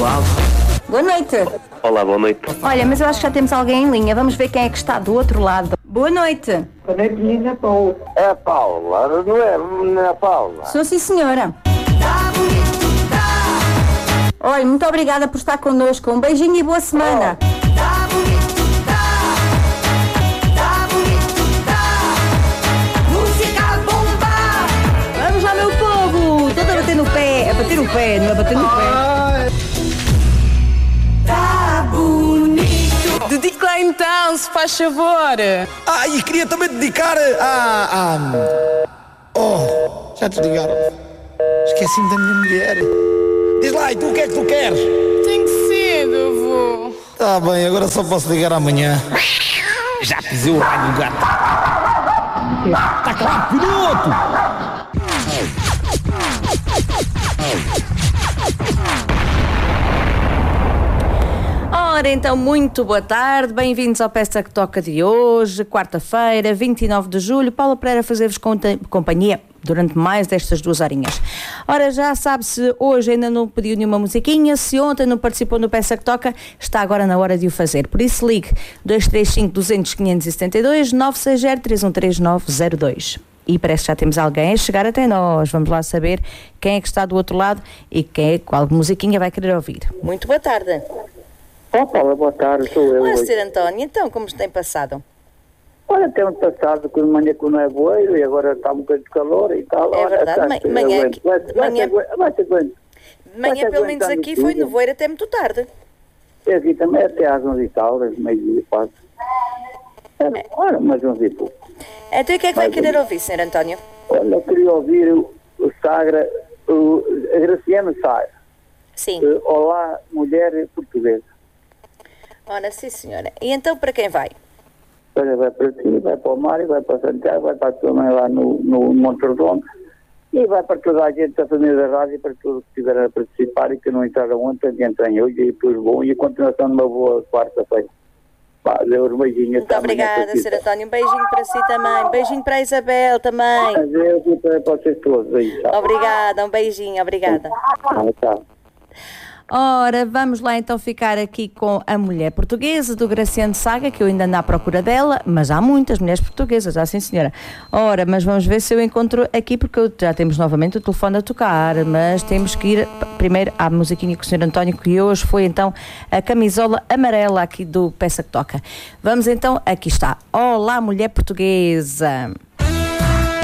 Boa noite. Olá, boa noite. Olha, mas eu acho que já temos alguém em linha. Vamos ver quem é que está do outro lado. Boa noite. Boa noite, menina Paula. É a Paula, não é a Paula? Sou sim, senhora. Olha, muito obrigada por estar connosco. Um beijinho e boa semana. Vamos lá, meu povo. Todo a bater no pé. É bater no pé, não é bater no pé. Tá bonito. Dedique lá então, se faz favor. E queria também dedicar Oh, já te ligaram. Esqueci-me da minha mulher. Diz lá, e tu o que é que tu queres? Tem que ser, avô. Tá bem, agora só posso ligar amanhã. Já pisei o raio do gato. Tá claro, piloto! Ora, então, muito boa tarde, bem-vindos ao Peça que Toca de hoje, quarta-feira, 29 de julho. Paula Pereira a fazer-vos companhia durante mais destas 2 horinhas. Ora, já sabe, se hoje ainda não pediu nenhuma musiquinha, se ontem não participou no Peça que Toca, está agora na hora de o fazer. Por isso ligue 235-200-572, 960-313-902. E parece que já temos alguém a chegar até nós. Vamos lá saber quem é que está do outro lado e qual musiquinha vai querer ouvir. Muito boa tarde. Paula, boa tarde, sou eu. Olá, Sr. António, então, como tem passado? Olha, tem passado com manhã que não é boeiro e agora está um bocadinho de calor e tal. É verdade, manhã pelo menos aqui foi nevoeiro até muito tarde. E aqui também até às 11 e tal, às meio-dia quase. Olha, mais 11 e pouco. Então o que é que vai querer ouvir, Sr. António? Olha, eu queria ouvir o Sagra, a Graciano Sagra. Sim. Olá, mulher portuguesa. Ora, sim, senhora. E então para quem vai? Olha, vai para ti, vai para o Mário, vai para Santiago, vai para a tua mãe lá no Monte Redondo e vai para toda a gente da família da rádio, para todos que estiveram a participar e que não entraram ontem, que entrem hoje e depois bom e a continuação de uma boa quarta-feira. Deus, beijinho. Muito obrigada, Sr. António. Um beijinho para si também. Um beijinho para a Isabel também. Adeus e para vocês todos. Aí, obrigada, um beijinho, obrigada. Tchau. Ora, vamos lá então ficar aqui com a mulher portuguesa do Graciano Saga, que eu ainda ando à procura dela, mas há muitas mulheres portuguesas, sim senhora. Ora, mas vamos ver se eu encontro aqui, porque já temos novamente o telefone a tocar, mas temos que ir primeiro à musiquinha com o Sr. António, que hoje foi então a camisola amarela aqui do Peça que Toca. Vamos então, aqui está. Olá, mulher portuguesa.